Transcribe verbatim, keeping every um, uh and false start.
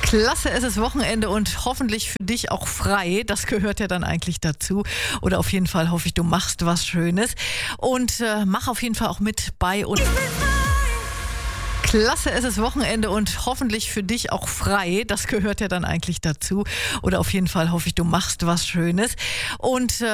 Klasse, es ist Wochenende und hoffentlich für dich auch frei. Das gehört ja dann eigentlich dazu. Oder auf jeden Fall hoffe ich, du machst was Schönes. Und äh, mach auf jeden Fall auch mit bei uns. Klasse, es ist Wochenende und hoffentlich für dich auch frei. Das gehört ja dann eigentlich dazu. Oder auf jeden Fall hoffe ich, du machst was Schönes. Und äh,